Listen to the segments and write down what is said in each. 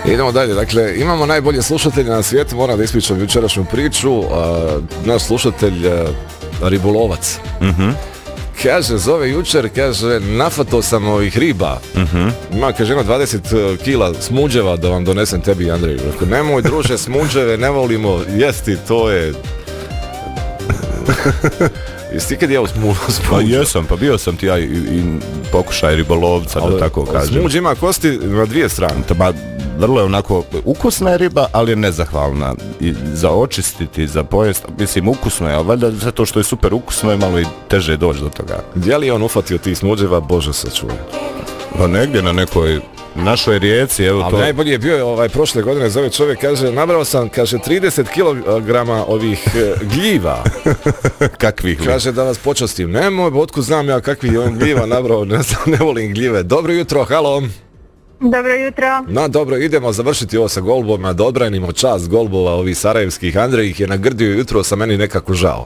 Idemo dalje, dakle, imamo najbolje slušatelje na svijetu, moram da ispričam jučerašnju priču, naš slušatelj ribolovac. Kaže, zove jučer, kaže, nafatao sam ovih riba. Ima, kaže, 20 kila smuđeva da vam donesem tebi i Andreju. Dakle, nemoj druže, smuđeve ne volimo jesti, to je... Jesi ti kad jeo smuđu? Pa jesam, pa bio sam ti ja i pokušaj ribolovca, da tako kažem. Smuđ ima kosti na dvije strane. Vrlo je onako, ukusna je riba, ali je nezahvalna. I za očistiti, za pojest, mislim, ukusno je, ali valjda zato što je super ukusno je malo i teže doći do toga. Gdje li je on ufatio tih smuđeva, Bože sačuvaj? Pa negdje na nekoj našoj rijeci, evo ali to. Najbolji je bio prošle godine, zove čovjek, kaže, nabrao sam, kaže, 30 kilograma ovih gljiva. Kakvih? Kaže, da vas počastim. Nemoj, otkud znam ja kakvih je on gljiva nabrao, ne volim gljive. Dobro jutro, halo. Dobro jutro. No dobro, idemo završiti ovo sa golubovima, da odbranimo čast golubova ovih sarajevskih. Andrej ih je nagrdio jutro, sa meni nekako žao.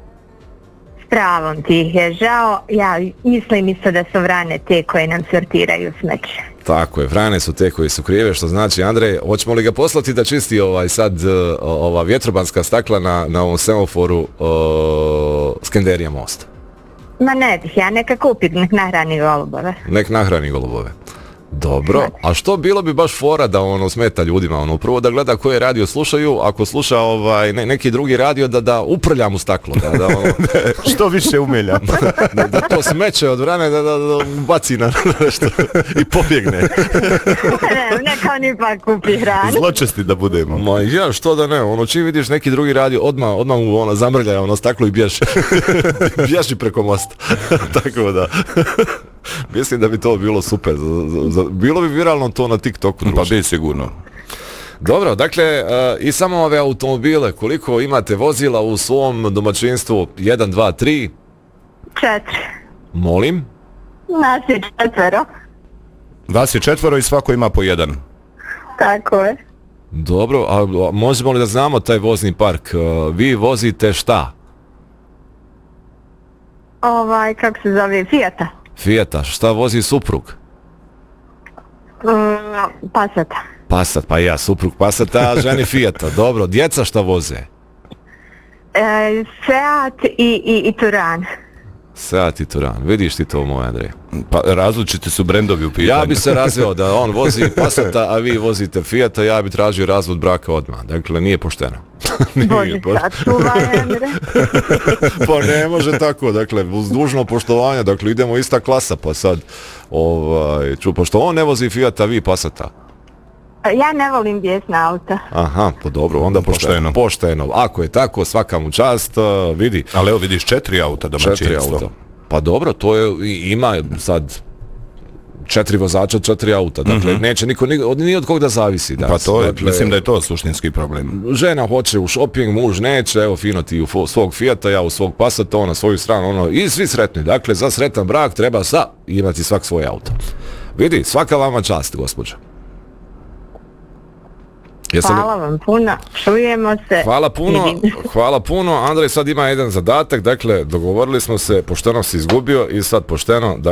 S pravom ti ih je žao, ja mislim isto da su vrane te koje nam sortiraju smeće. Tako je, vrane su te koje su krive, što znači, Andrej, hoćemo li ga poslati da čisti sad ova vjetrobanska stakla na ovom semaforu Skenderija mosta? Ma ne bih, ja neka kupim, nek nahrani golubove. Nek nahrani golubove. Dobro, a što bilo bi baš fora da smeta ljudima, prvo da gleda koje radio slušaju, ako sluša neki drugi radio da uprlja mu staklo, što više umelja. da to smeće od vrane da baci na nešto i pobjegne. Neka on ipak kupi hranu. Zločesti da budemo. Ma ja, što da ne, čim vidiš neki drugi radio, odmah mu zamrlja staklo i bježi preko mosta. Tako da... Mislim da bi to bilo super. Bilo bi viralno to na TikToku. Pa bi sigurno. Dobro, dakle, i samo ove automobile, koliko imate vozila u svom domaćinstvu? 1, 2, 3? 4. Molim? Nas je 4. Vas je 4 i svako ima po 1. Tako je. Dobro, a možemo li da znamo taj vozni park? Vi vozite šta? Kako se zove, Fijata. Fijata, šta vozi suprug? Passata. Passat, pa ja, suprug Passata, a ženi Fijata. Dobro, djeca šta voze? Seat i Turan. Seat i Turan, vidiš ti to, moj Andrej? Pa različiti su brendovi u pitanju. Ja bi se razveo da on vozi Passata, a vi vozite Fijata, ja bi tražio razvod braka odmah. Dakle, nije pošteno. Bože, sačuvaj, Andre. Pa ne može tako, dakle, uz dužno poštovanje, dakle, idemo ista klasa, pa sad, pošto on ne vozi Fijata, vi Passata. Ja ne volim bijesna auta. Aha, pa dobro, onda pošteno. Ako je tako, svaka mu čast, vidi. Ali evo vidiš 4 auta domaćinstvo. 4 auta. Pa dobro, to je, ima sad 4 vozača, 4 auta. Dakle, neće niko ni od kog da zavisi. Pa to je, mislim da je to suštinski problem. Žena hoće u shopping, muž neće, evo fino ti u svog Fijata, ja u svog Passata, on na svoju stranu, i svi sretni. Dakle, za sretan brak treba imati svak svoj auto. Vidi, svaka vama čast, gospođa. Hvala vam puno, čujemo se. Hvala puno. Andrej sad ima jedan zadatak, dakle, dogovorili smo se, pošteno si izgubio i sad pošteno,